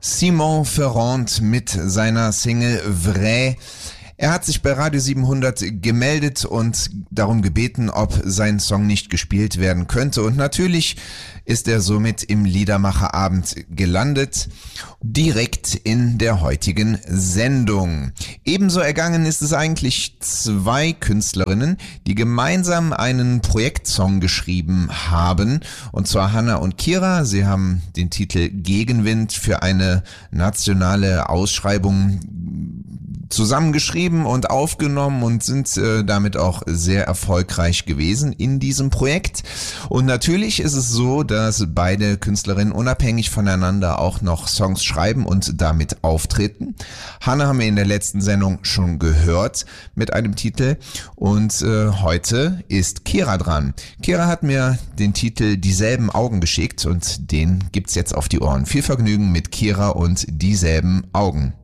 Simon Ferrand mit seiner Single Vrai. Er hat sich bei Radio 700 gemeldet und darum gebeten, ob sein Song nicht gespielt werden könnte. Und natürlich ist er somit im Liedermacherabend gelandet, direkt in der heutigen Sendung. Ebenso ergangen ist es eigentlich zwei Künstlerinnen, die gemeinsam einen Projektsong geschrieben haben, und zwar Hannah und Kira. Sie haben den Titel Gegenwind für eine nationale Ausschreibung zusammengeschrieben und aufgenommen und sind damit auch sehr erfolgreich gewesen in diesem Projekt. Und natürlich ist es so, dass beide Künstlerinnen unabhängig voneinander auch noch Songs schreiben und damit auftreten. Hannah haben wir in der letzten Sendung schon gehört mit einem Titel und heute ist Kira dran. Kira hat mir den Titel Dieselben Augen geschickt und den gibt's jetzt auf die Ohren. Viel Vergnügen mit Kira und Dieselben Augen.